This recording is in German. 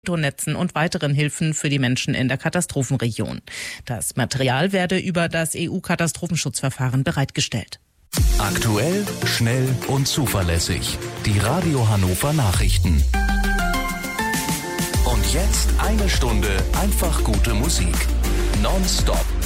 Netzen und weiteren Hilfen für die Menschen in der Katastrophenregion. Das Material werde über das EU-Katastrophenschutzverfahren bereitgestellt. Aktuell, schnell und zuverlässig. Die Radio Hannover Nachrichten. Und jetzt 1 Stunde einfach gute Musik. Non-stop.